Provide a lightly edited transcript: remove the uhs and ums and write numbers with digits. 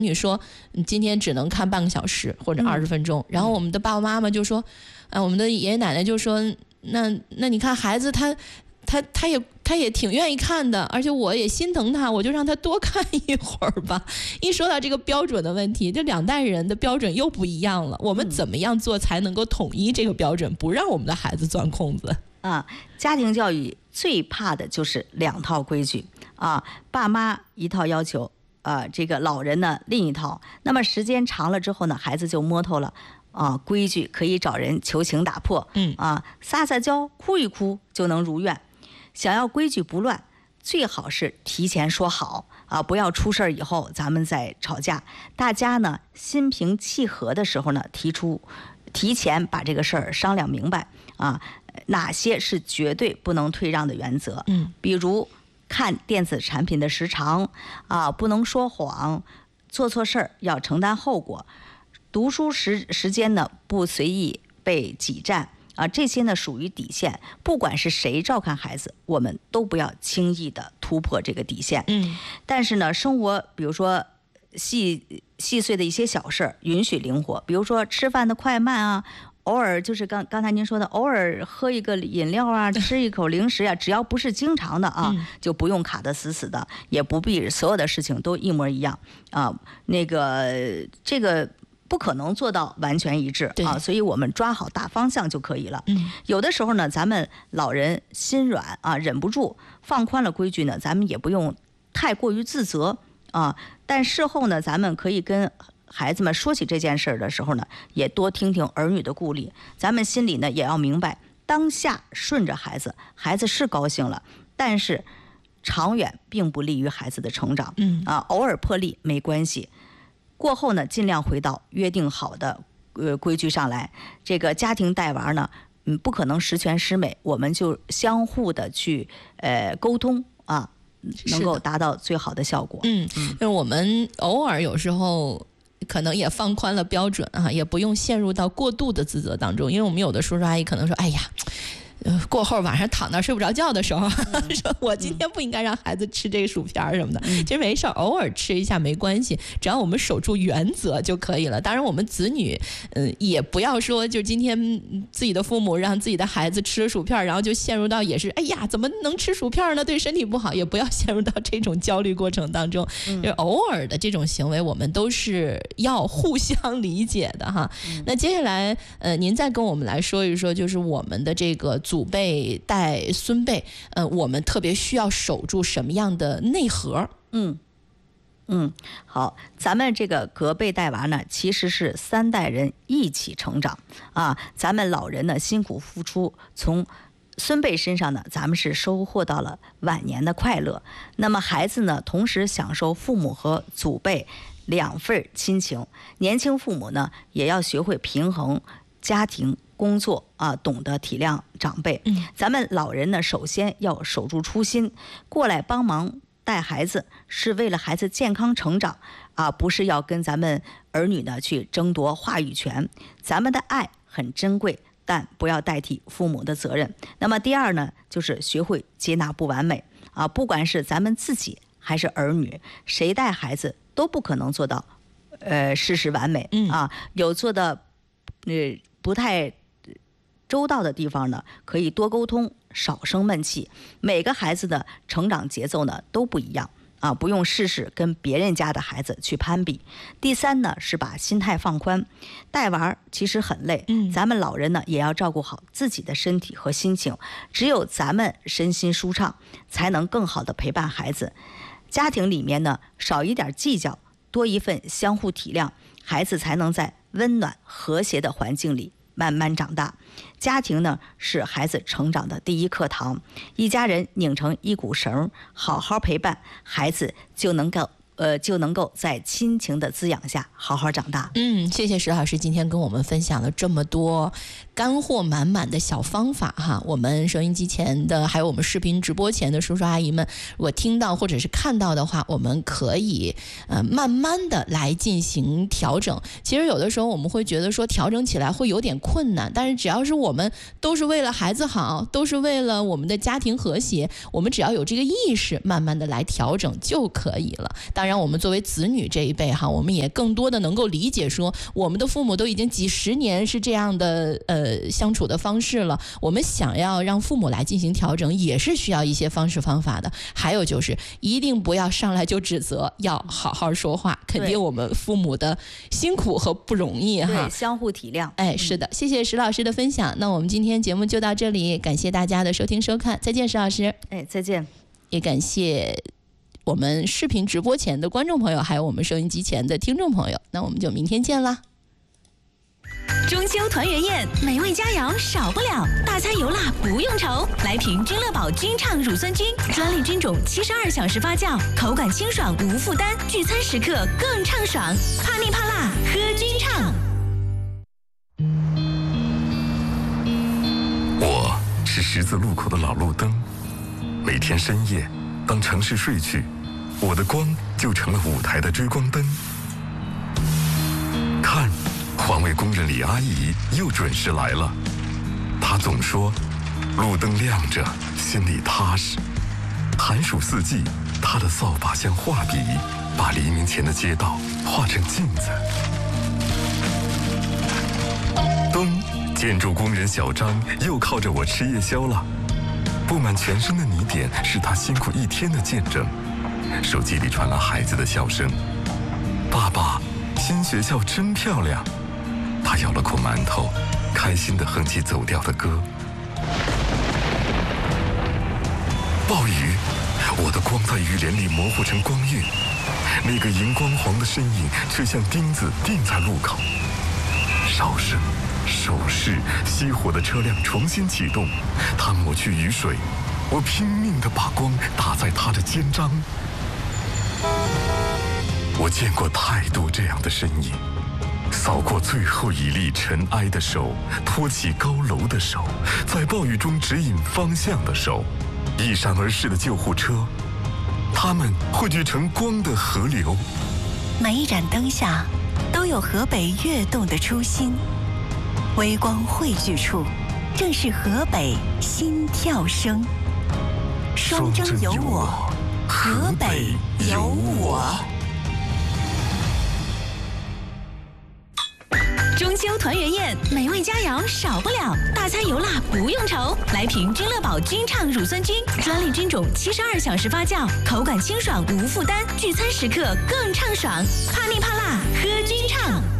女说你今天只能看半个小时或者20分钟，然后我们的爸爸妈妈就说，我们的爷爷奶奶就说，那你看孩子他也挺愿意看的，而且我也心疼他，我就让他多看一会儿吧。一说到这个标准的问题，这2代人的标准又不一样了。我们怎么样做才能够统一这个标准，不让我们的孩子钻空子？ 家庭教育最怕的就是2套规矩爸妈一套要求，这个老人呢另一套。那么时间长了之后呢，孩子就摸透了。规矩可以找人求情打破，撒撒娇哭一哭就能如愿。想要规矩不乱，最好是提前说好不要出事以后咱们再吵架。大家呢心平气和的时候呢，提前把这个事儿商量明白哪些是绝对不能退让的原则。比如看电子产品的时长不能说谎，做错事儿要承担后果。读书时间呢不随意被挤占这些呢属于底线。不管是谁照看孩子，我们都不要轻易的突破这个底线。但是呢，生活比如说细碎的一些小事允许灵活，比如说吃饭的快慢偶尔就是刚才您说的，偶尔喝一个饮料吃一口零食只要不是经常的就不用卡得死死的，也不必所有的事情都一模一样这个不可能做到完全一致所以我们抓好大方向就可以了。有的时候呢，咱们老人心软忍不住放宽了规矩呢，咱们也不用太过于自责但事后呢，咱们可以跟孩子们说起这件事的时候呢，也多听听儿女的顾虑。咱们心里呢也要明白，当下顺着孩子，孩子是高兴了，但是长远并不利于孩子的成长。偶尔破例没关系。过后呢，尽量回到约定好的规矩上来。这个家庭带娃呢，不可能十全十美，我们就相互的去沟通能够达到最好的效果。 就是我们偶尔有时候可能也放宽了标准也不用陷入到过度的自责当中。因为我们有的叔叔阿姨可能说，哎呀，过后晚上躺那睡不着觉的时候说我今天不应该让孩子吃这个薯片什么的。其实没事，偶尔吃一下没关系，只要我们守住原则就可以了。当然我们子女也不要说就今天自己的父母让自己的孩子吃了薯片，然后就陷入到也是哎呀怎么能吃薯片呢，对身体不好，也不要陷入到这种焦虑过程当中。就偶尔的这种行为我们都是要互相理解的那接下来您再跟我们来说一说，就是我们的这个祖辈带孙辈我们特别需要守住什么样的内核？ 好，咱们这个隔辈带娃呢，其实是3代人一起成长咱们老人呢辛苦付出，从孙辈身上呢，咱们是收获到了晚年的快乐。那么孩子呢，同时享受父母和祖辈2份亲情。年轻父母呢，也要学会平衡家庭工作懂得体谅长辈。咱们老人呢，首先要守住初心，过来帮忙带孩子是为了孩子健康成长不是要跟咱们儿女呢去争夺话语权。咱们的爱很珍贵，但不要代替父母的责任。那么第二呢，就是学会接纳不完美不管是咱们自己还是儿女，谁带孩子都不可能做到事事完美有做的不太周到的地方呢，可以多沟通，少生闷气。每个孩子的成长节奏呢都不一样不用事事跟别人家的孩子去攀比。第三呢，是把心态放宽。带娃其实很累咱们老人呢也要照顾好自己的身体和心情。只有咱们身心舒畅，才能更好的陪伴孩子。家庭里面呢，少一点计较，多一份相互体谅，孩子才能在温暖和谐的环境里慢慢长大。家庭呢，是孩子成长的第一课堂。一家人拧成一股绳，好好陪伴孩子，就能够在亲情的滋养下好好长大。 谢谢石老师今天跟我们分享了这么多干货满满的小方法哈。我们收音机前的，还有我们视频直播前的叔叔阿姨们，如果听到或者是看到的话，我们可以慢慢的来进行调整。其实有的时候我们会觉得说调整起来会有点困难，但是只要是我们都是为了孩子好，都是为了我们的家庭和谐，我们只要有这个意识，慢慢的来调整就可以了。当然我们作为子女这一辈哈，我们也更多的能够理解说，我们的父母都已经几十年是这样的相处的方式了，我们想要让父母来进行调整，也是需要一些方式方法的。还有就是一定不要上来就指责，要好好说话，肯定我们父母的辛苦和不容易哈， 对，相互体谅。 哎，是的，谢谢石老师的分享。那我们今天节目就到这里，感谢大家的收听收看，再见，石老师。 哎，再见。 也感谢我们视频直播前的观众朋友，还有我们收音机前的听众朋友。那我们就明天见啦。 中秋团圆宴，美味佳肴少不了，大餐油辣不用愁。来瓶君乐宝君畅乳酸菌，专利菌种，72小时发酵，口感清爽无负担，聚餐时刻更畅爽。怕腻怕辣，喝君畅。 我是十字路口的老路灯，每天深夜，当城市睡去，我的光就成了舞台的追光灯。看，环卫工人李阿姨又准时来了。她总说，路灯亮着，心里踏实。寒暑四季，她的扫把像画笔，把黎明前的街道画成镜子。冬，建筑工人小张又靠着我吃夜宵了。布满全身的泥点是他辛苦一天的见证。手机里传来孩子的笑声：“爸爸，新学校真漂亮。”他咬了口馒头，开心地哼起走调的歌。暴雨，我的光在雨帘里模糊成光晕，那个荧光黄的身影却像钉子钉在路口。哨声、手势，熄火的车辆重新启动，他抹去雨水，我拼命地把光打在他的肩章。我见过太多这样的身影，扫过最后一粒尘埃的手，托起高楼的手，在暴雨中指引方向的手，一闪而逝的救护车，它们汇聚成光的河流。 每一盏灯下，都有河北跃动的初心。微光汇聚处，正是河北心跳声。双征有我，河北有我。中秋团圆宴，美味佳肴少不了，大餐油辣不用愁。来瓶君乐宝君畅乳酸菌，专利菌种，72小时发酵，口感清爽无负担，聚餐时刻更畅爽。怕腻怕辣，喝君畅。